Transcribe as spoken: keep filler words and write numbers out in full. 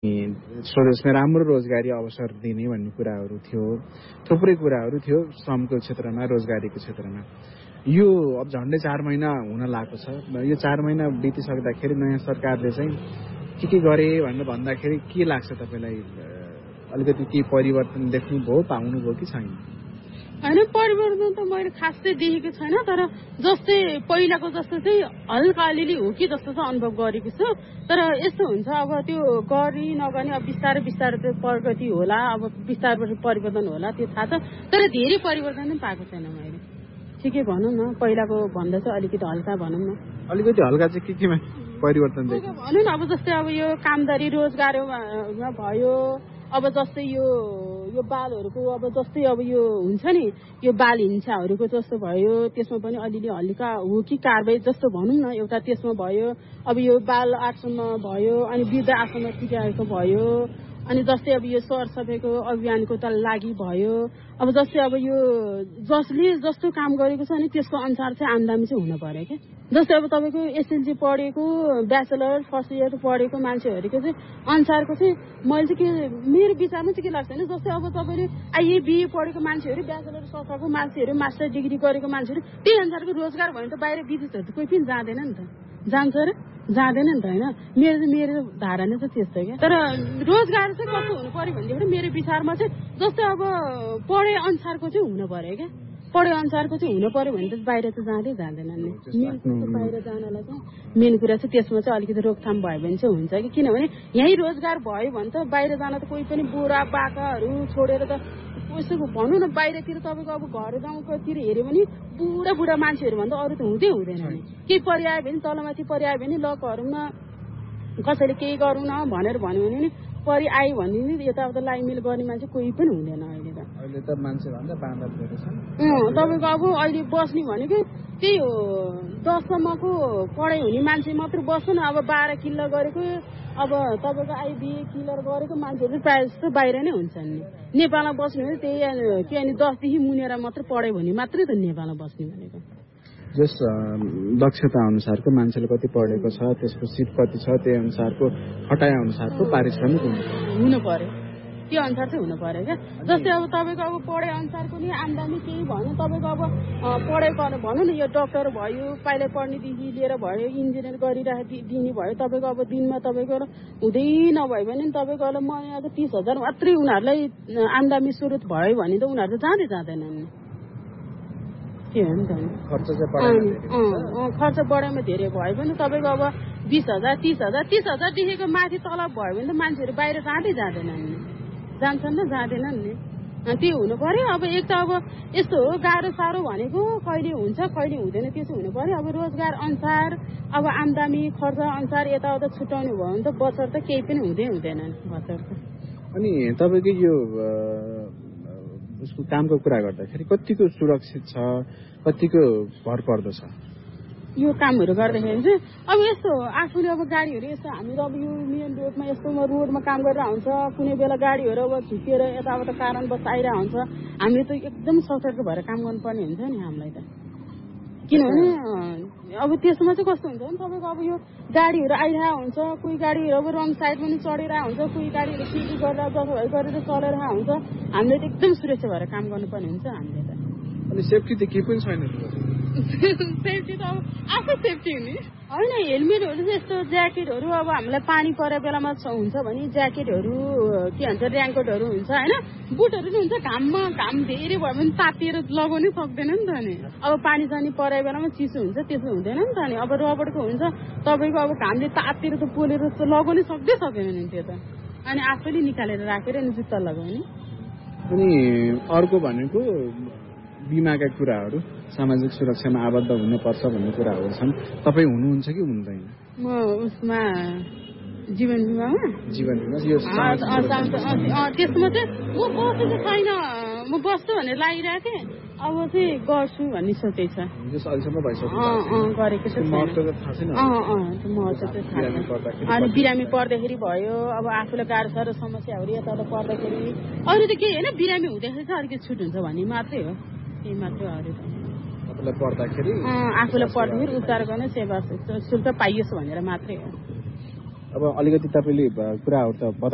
स्वदेशमा राम्रो रोजगारी अवसर दिने भन्ने कुराहरू थियो, थुप्रै कुराहरू थियो श्रमको क्षेत्रमा, रोजगारीको क्षेत्रमा। यो अब झन्डै चार महिना हुन लागेको छ। यो चार महिना बितिसक्दाखेरि नयाँ सरकारले चाहिँ के के गरे भनेर भन्दाखेरि के लाग्छ तपाईँलाई? अलिकति के परिवर्तन देख्नुभयो, पाउनुभयो कि छैन? होइन, परिवर्तन त मैले खासै देखेको छैन, तर जस्तै पहिलाको जस्तो चाहिँ हल्का अलिअलि हो कि जस्तो चाहिँ अनुभव गरेको छु। तर यस्तो हुन्छ, अब त्यो गरी नगर्ने अब बिस्तारै बिस्तारै त्यो प्रगति होला, अब बिस्तारै परिवर्तन होला, त्यो थाहा छ। तर धेरै परिवर्तन पनि पाएको छैन मैले। ठिकै भनौँ न, पहिलाको भन्दा चाहिँ अलिकति हल्का भनौँ न। अलिकति हल्का चाहिँ के केमा परिवर्तन देख्यो भनौँ न? अब जस्तै अब यो कामदारी रोजगारमा भयो, अब जस्तै यो यो बालहरूको अब जस्तै अब यो हुन्छ नि, यो बाल हिंसाहरूको जस्तो भयो, त्यसमा पनि अलिअलि हल्का हो कि कारबाही जस्तो भनौँ न। एउटा त्यसमा भयो, अब यो बाल आश्रममा भयो, अनि वृद्ध आश्रममा पुर्याएको भयो, अनि जस्तै अब यो सरसफाइको अभियानको त लागि भयो। अब जस्तै अब यो जसले जस्तो काम गरेको छ नि त्यसको अनुसार चाहिँ आम्दानी चाहिँ हुनु पर्यो क्या। जस्तै अब तपाईँको एसएलसी पढेको, ब्याचलर फर्स्ट इयर पढेको मान्छेहरूको चाहिँ अनुसारको चाहिँ मैले चाहिँ के मेरो विचारमा चाहिँ के लाग्छ भने, जस्तै अब तपाईँले आइए बिए पढेको मान्छेहरू, ब्याचलर सकाएको मान्छेहरू, मास्टर डिग्री गरेको मान्छेहरू, त्यही अनुसारको रोजगार भयो भने त बाहिर विदेशहरू त कोही पनि जाँदैन नि त। जान्छ र जाँदैन नि त, होइन? मेरो चाहिँ मेरो धारणा चाहिँ त्यस्तो क्या। तर रोजगार चाहिँ कस्तो हुनु पर्यो भनेदेखि मेरो विचारमा चाहिँ जस्तै अब पढे अनुसारको चाहिँ हुनु पर्यो क्या। पढे अनुसारको चाहिँ हुनु पर्यो भने त बाहिर त जाँदै जाँदैनन् नि। मेन बाहिर जानलाई चाहिँ मेन कुरा चाहिँ त्यसमा चाहिँ अलिकति रोकथाम भयो भने चाहिँ हुन्छ कि, किनभने यहीँ रोजगार भयो भने त बाहिर जान त कोही पनि बुढा पाकाहरू छोडेर त यसो भनौँ न, बाहिरतिर तपाईँको अब घर गाउँकोतिर हेऱ्यो भने बुढा बुढा मान्छेहरू भन्दा अरू त हुँदै हुँदैन नि। केही परिआयो भने तलमाथि परिआयो भने ल गरौँ न, कसैले केही गरौँ न भनेर भन्यो भने नि परि आयो भने नि यताउता लाइमिल गर्ने मान्छे कोही पनि हुँदैन अहिले त। अहिले त मान्छे भन्दा बाँधा परेको छ। अँ तपाईँको अब अहिले बस्ने भनेको त्यही हो, दससम्मको पढाइ हुने मान्छे मात्र बस्छ न। अब बाह्र किल्ला गरेको, अब तपाईँको आइबिए क्लियर गरेको मान्छेहरू प्रायः जस्तो बाहिर नै हुन्छन् नि। नेपालमा बस्ने भने त्यही के अनि दसदेखि मुनेर मात्र पढ्यो भने मात्रै त नेपालमा बस्ने भनेको। जस दक्षता अनुसारको मान्छेले कति पढेको छ, त्यसको सिप कति छ, त्यही अनुसारको खटाइ अनुसारको पारिश्रमिक हुनु पर्यो, त्यो अनुसार चाहिँ हुनु पर्यो क्या। जस्तै अब तपाईँको अब पढाइ अनुसारको नि आम्दानी केही भन्यो, तपाईँको अब पढाइ गर्नु भनौँ न, यो डक्टर भयो, पाइलट पढ्नेदेखि लिएर भयो, इन्जिनियर गरिरहेको दिने भयो, तपाईँको अब दिनमा तपाईँको हुँदै नभयो भने तपाईँको अब महिनाको तिस हजार मात्रै उनीहरूलाई आम्दानी स्रोत भयो भने त उनीहरू त जाँदै जाँदैनन् नि। के हो नि त, खर्च बढाइमा धेरै भयो भने तपाईँको अब बिस हजार तिस हजार तिस हजारदेखिको माथि तलब भयो भने त मान्छेहरू बाहिर जाँदै जाँदैनन् नि। जान्छन् न जाँदैनन् नि, त्यो हुनु पर्यो। अब एक त अब यस्तो हो, गाह्रो साह्रो भनेको कहिले हुन्छ कहिले हुँदैन, त्यो चाहिँ हुनु पर्यो। अब रोजगार अनुसार अब आम्दानी खर्च अनुसार यताउता छुट्याउनु भयो भने त बचत त केही पनि हुँदै हुँदैन बचत त। अनि तपाईँको यो उसको कामको कुरा गर्दाखेरि कतिको सुरक्षित छ, कतिको भर पर्दछ यो कामहरू गर्दाखेरि चाहिँ? अब यस्तो आफूले अब गाडीहरू यस्तो हामीहरू अब यो मेन रोडमा यस्तोमा रोडमा काम गरेर हुन्छ, कुनै बेला गाडीहरू अब झुकेर यताबाट कारणवश आइरहेको हुन्छ, हामीले त एकदम सतर्क भएर काम गर्नुपर्ने हुन्छ नि हामीलाई त। किनभने अब त्यसमा चाहिँ कस्तो हुन्छ भने तपाईँको अब यो गाडीहरू आइरहेको हुन्छ, कोही गाडीहरू अब रङ साइड पनि चढिरहेको हुन्छ, कोही गाडीहरू के के गरेर जसो गरेर चलिरहेको हुन्छ, हामीले त एकदम सुरक्षा भएर काम गर्नुपर्ने हुन्छ हामीले त। अनि सेफ्टी त के पनि छैन? सेफ्टी त अब आफै सेफ्टी हुने होइन। हेलमेटहरू चाहिँ यस्तो ज्याकेटहरू अब हामीलाई पानी परेको बेलामा हुन्छ भने ज्याकेटहरू के भन्छ ऱ्याङ्कोटहरू हुन्छ होइन, बुटहरू पनि हुन्छ। घाममा घाम धेरै भयो भने तातिएर लगाउनै सक्दैन नि त नि। अब पानी जानी परेको बेलामा चिसो हुन्छ, त्यसो हुँदैन नि त नि। अब रबरको हुन्छ, तपाईँको अब घामले तातेर त पोलेर लगाउनै सक्दै सक्दैन नि त्यो त। अनि आफैले निकालेर राखेर अनि जुत्ता लगाउने। अनि अर्को भनेको बिमाका कुराहरू, सामाजिक सुरक्षामा आबद्ध हुनुपर्छ भन्ने कुराहरू छन्। तपाईँ हुनुहुन्छ कि हुँदैन? म उसमा जीवन बिमामा जीवन बिमा यो त्यसमा चाहिँ म बसेको छैन, म बस्छु भनेर लागिरहेको थिएँ। अब चाहिँ गर्छु भन्ने सोचेको छ। अहिलेसम्म भइसक्यो? अँ गरेको छ। अनि बिरामी पर्दाखेरि भयो, अब आफूलाई गाह्रो साह्रो समस्याहरू यताउता पर्दाखेरि अरू त केही होइन, बिरामी हुँदाखेरि चाहिँ अलिकति छुट हुन्छ भन्ने मात्रै हो, त्यही मात्रै अरू त। आफूलाई पर्दाखेरि आफूलाई पर्दाखेरि उपचार गर्ने सेवा शुल्क पाइयोस् भनेर मात्रै हो। अब अलिकति तपाईँले कुराहरू त